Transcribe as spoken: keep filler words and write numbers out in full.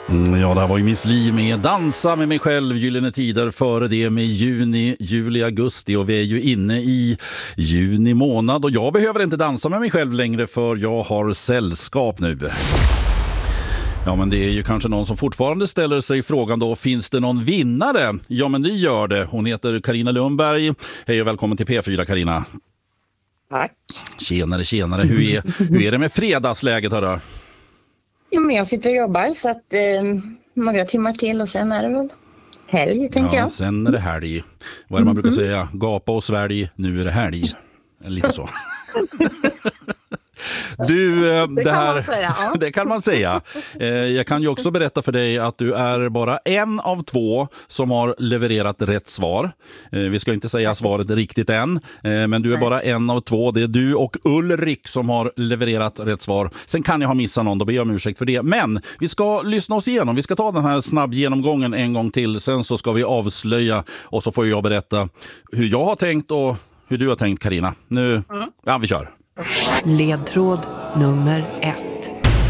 Mm, ja, det här var ju Miss Li med Dansa med mig själv, Gyllene Tider, före det med juni, juli, augusti, och vi är ju inne i juni månad och jag behöver inte dansa med mig själv längre för jag har sällskap nu. Ja, men det är ju kanske någon som fortfarande ställer sig frågan då, finns det någon vinnare? Ja, men det gör det. Hon heter Carina Lundberg. Hej och välkommen till P fyra, Carina. Tack. Tjenare, tjenare. Hur är, hur är det med fredagsläget, hörru? Jo, men jag sitter och jobbar så att eh, några timmar till och sen är det väl helg, tänker ja, jag. Sen är det helg. Vad är det man brukar säga? Gapa och svälj, nu är det helg. Lite så. Du, det, det här, kan säga, ja. Det kan man säga. Jag kan ju också berätta för dig att du är bara en av två som har levererat rätt svar. Vi ska inte säga svaret riktigt än, men du är bara en av två. Det är du och Ulrik som har levererat rätt svar. Sen kan jag ha missat någon, då ber jag om ursäkt för det. Men vi ska lyssna oss igenom. Vi ska ta den här snabb genomgången en gång till. Sen så ska vi avslöja och så får jag berätta hur jag har tänkt och hur du har tänkt, Carina. Nu, ja, vi kör. Ledtråd nummer ett.